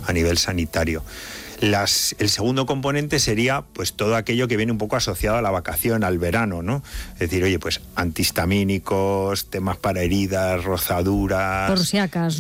a nivel sanitario. El segundo componente sería pues todo aquello que viene un poco asociado a la vacación, al verano, ¿no? Es decir, oye, pues antihistamínicos, temas para heridas, rozaduras. Por si acaso.